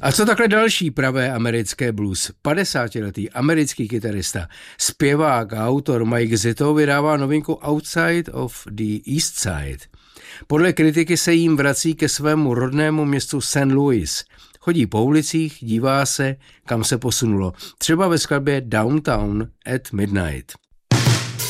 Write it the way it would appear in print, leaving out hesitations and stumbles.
A co takhle další pravé americké blues? 50letý americký kytarista, zpěvák a autor Mike Zito vydává novinku Outside of the East Side. Podle kritiky se jim vrací ke svému rodnému městu St. Louis. Chodí po ulicích, dívá se, kam se posunulo. Třeba ve skladbě Downtown at Midnight.